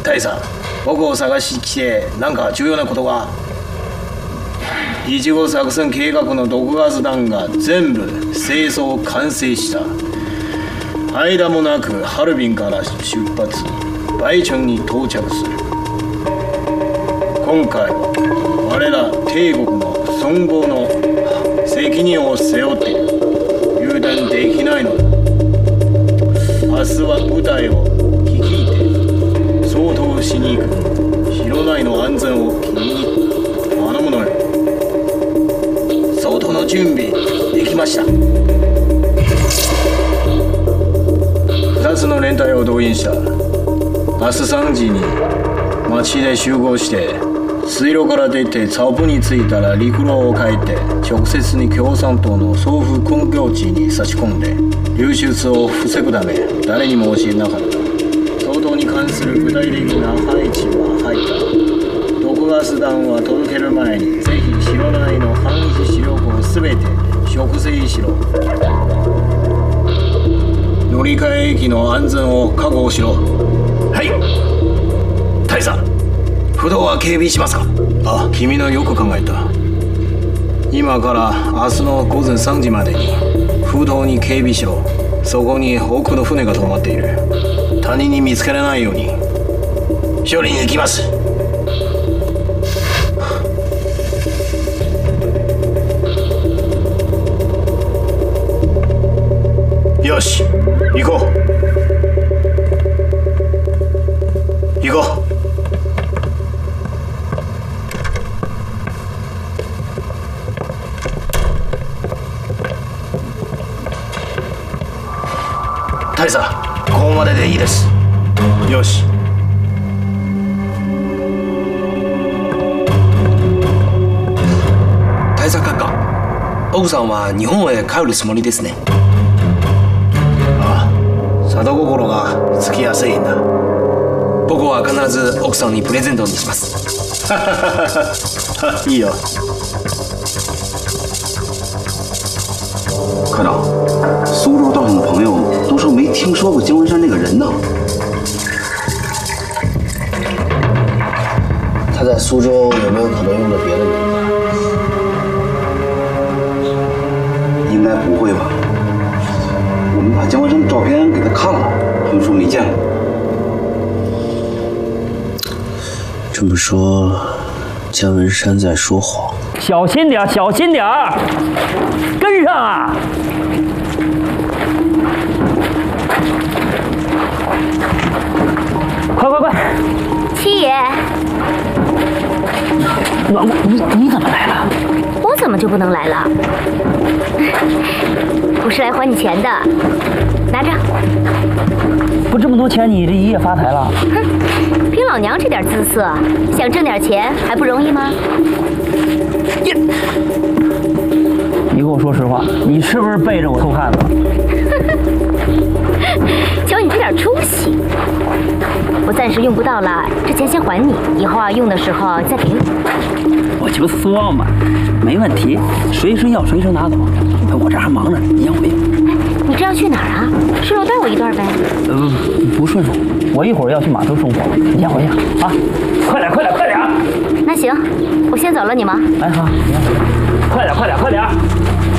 大佐、僕を探してきて何か重要なことが。1号作戦計画の毒ガス弾が全部清掃完成した。間もなくハルビンから出発、バイチョンに到着する。今回は我ら帝国の存亡の責任を背負って油断できないのだ。明日は部隊を率いて掃討しに行く。城内の安全を君に頼むのよ。掃討の準備できました。2つの連隊を動員した。明日3時に町で集合して、水路から出てザオプに着いたら陸路を帰って直接に共産党の総府根拠地に差し込んで、流出を防ぐため誰にも教えなかった。掃討に関する具体的な配置は入った。毒ガス弾は届ける前にぜひ城内の半日視力を全て植生しろ。乗り換え駅の安全を確保しろ。はい。大佐、不動は警備しますか？あ、君のよく考えた。今から明日の午前3時までに不動に警備しろ。そこに多くの船が止まっている。他人に見つからないように処理に行きます。よし、行こう。行こう。大佐、ここまででいいです。よし。 大佐閣下、奥さんは日本へ帰るつもりですね。 ああ、里心がつきやすいんだ。 僕は必ず奥さんにプレゼントにします。 いいよ。 科长，苏州道上的朋友都说没听说过姜文山这个人呢。 他在苏州有没有可能用着别的名字？ 应该不会吧？我们把姜文山的照片给他看了，他们说没见过。 这么说，姜文山在说谎。 小心点，小心点，跟上啊！快快快！ 七爷， 你怎么来了？ 我怎么就不能来了？我是来还你钱的，拿着。 不这么多钱，你这一夜发财了？ 哼，凭老娘这点姿色，想挣点钱还不容易吗？ 你跟我说实话，你是不是背着我偷看的？ 瞧你这点出息！我暂时用不到了，这钱先还你，以后用的时候再给我。 我就说嘛，没问题，随时要随时拿走。我这还忙着，你要不要？ 你这要去哪儿啊？顺路带我一段呗。 不顺路，我一会儿要去码头送货，你要不要啊？快点，快点，快点！ 那行，我先走了，你忙。 哎好，快点，快点，快点！